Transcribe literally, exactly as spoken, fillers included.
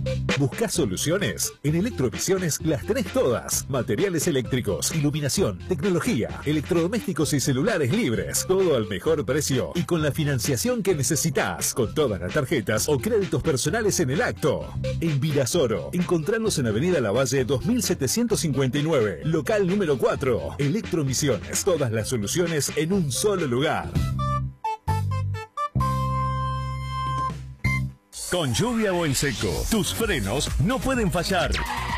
¿Buscás soluciones? En Electrovisiones las tenés todas. Materiales eléctricos, iluminación, tecnología, electrodomésticos y celulares libres. Todo al mejor precio y con la financiación que necesitas. Con todas las tarjetas o créditos personales en el acto. En Virasoro, encontranos en Avenida Lavalle dos mil setecientos cincuenta y nueve, local número cuatro. Electromisiones, todas las soluciones en un solo lugar. Con lluvia o en seco, tus frenos no pueden fallar.